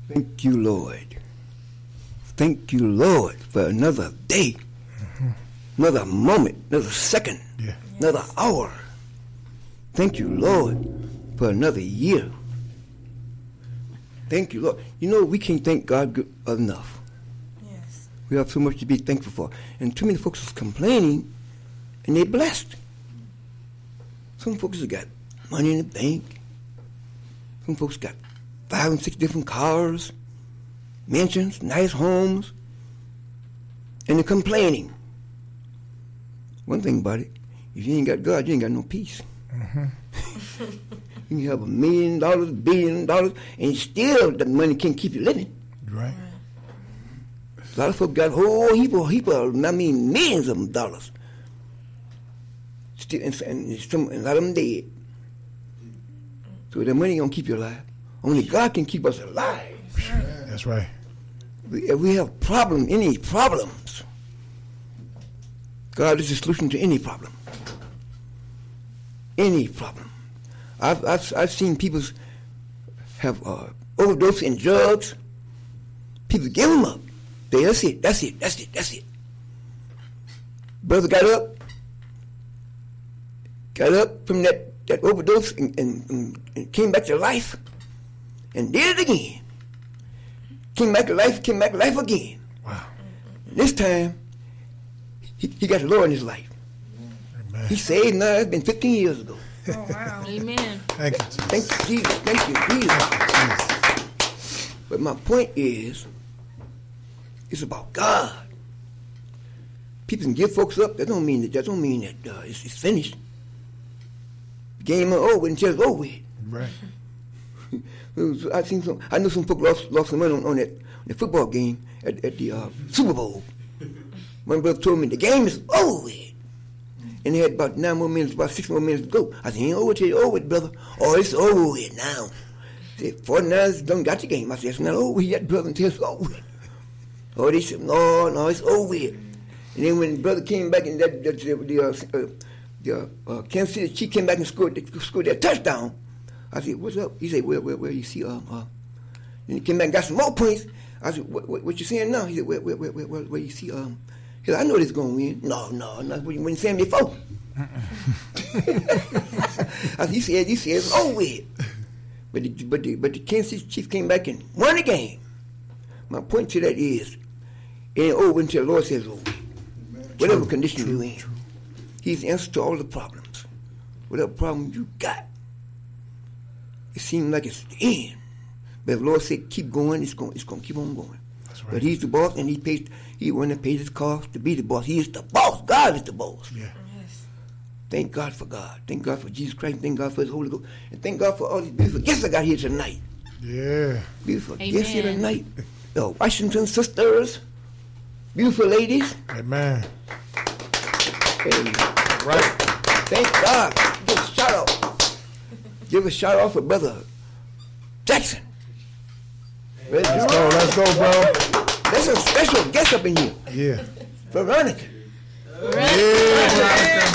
Thank you, Lord. Thank you, Lord, for another day, another moment, another second, another hour. Thank you, Lord, for another year. Thank you, Lord. You know, we can't thank God enough. Yes. We have so much to be thankful for. And too many folks is complaining, and they're blessed. Some folks have got money in the bank. Some folks got 5 and 6 different cars, mansions, nice homes, and they're complaining. One thing about it, if you ain't got God, you ain't got no peace. You can have $1 million, $1 billion, and still the money can't keep you living. Right. A lot of folks got whole heap of, millions of dollars. Still, and a lot of them dead. So the money don't keep you alive. Only God can keep us alive. That's right. If we have any problems, God is the solution to any problem. Any problem. I've seen people have overdose in drugs. People give them up. That's it. Brother got up from that overdose and came back to life and did it again. Came back to life again. Wow. And this time, he got the Lord in his life. Amen. He saved now. It's been 15 years ago. Oh, wow. Amen. Thank you, Jesus. Thank you, Jesus. Thank you, Jesus. But my point is, it's about God. People can give folks up. That don't mean that it's finished. The game is over until it's over with. Right. I know some folks lost some money on the football game at the Super Bowl. One brother told me the game is over with. And they had about 6 more minutes to go. I said, ain't over till it's over with, brother. Oh, it's over with now. They said, 49ers done got the game. I said, it's not over with yet, brother, until it's over with. Oh, they said, no, it's over with. And then when the brother came back and the Kansas City Chiefs came back and scored their touchdown, I said, what's up? He said, well, you see, then he came back and got some more points. I said, what you saying now? He said, well, you see, he said, I know this going to win. No, not what you saying before. I said, you said it's over with. But the Kansas City Chiefs came back and won the game. My point to that is, it ain't over until the Lord says it's over. Whatever condition you're in, He's the answer to all the problems. Whatever problem you got, it seems like it's the end. But if the Lord said keep going, it's going to keep on going. That's right. But He's the boss, and He one that pays His cost to be the boss. He is the boss. God is the boss. Yeah. Yes. Thank God for God. Thank God for Jesus Christ. Thank God for His Holy Ghost. And thank God for all these beautiful gifts I got here tonight. Yeah. Beautiful Amen. gifts here tonight. The Washington sisters, beautiful ladies. Amen. And Right. thank God. Give a shout out. Give a shout out for Brother Jackson. Let's go, bro. There's a special guest up in here. Yeah. Veronica. Yeah.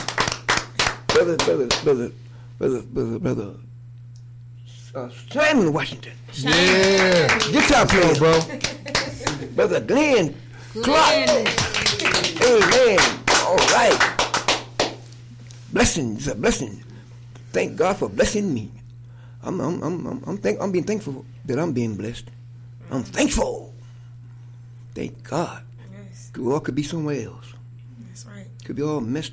Brother Simon Washington. Yeah. Guitar player, Bro. Brother Glenn Clark. Amen. All right. Blessing is a blessing. Thank God for blessing me. I'm being thankful that I'm being blessed. I'm thankful. Thank God. Yes. We all could be somewhere else. That's right. Could be all messed